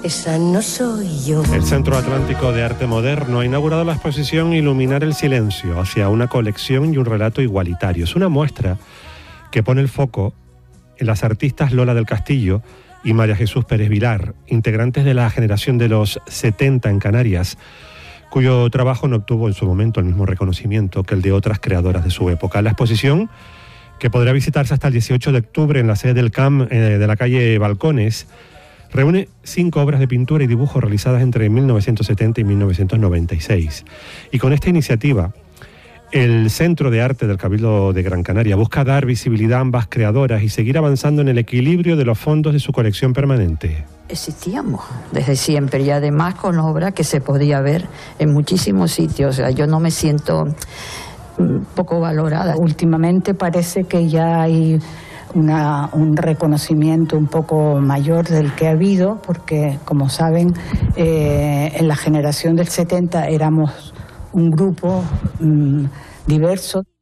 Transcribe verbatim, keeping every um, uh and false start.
Esa no soy yo. El Centro Atlántico de Arte Moderno ha inaugurado la exposición Iluminar el Silencio, hacia una colección y un relato igualitario. Es una muestra que pone el foco en las artistas Lola del Castillo y María Jesús Pérez Vilar, integrantes de la generación de los setenta en Canarias, cuyo trabajo no obtuvo en su momento el mismo reconocimiento que el de otras creadoras de su época. La exposición, que podrá visitarse hasta el dieciocho de octubre en la sede del C A M eh, de la calle Balcones, reúne cinco obras de pintura y dibujo realizadas entre mil novecientos setenta y mil novecientos noventa y seis. Y con esta iniciativa, el Centro de Arte del Cabildo de Gran Canaria busca dar visibilidad a ambas creadoras y seguir avanzando en el equilibrio de los fondos de su colección permanente. Existíamos desde siempre y además con obra que se podía ver en muchísimos sitios. O sea, yo no me siento poco valorada. Últimamente parece que ya hay Una, un reconocimiento un poco mayor del que ha habido, porque, como saben, eh, en la generación del setenta éramos un grupo mmm, diverso.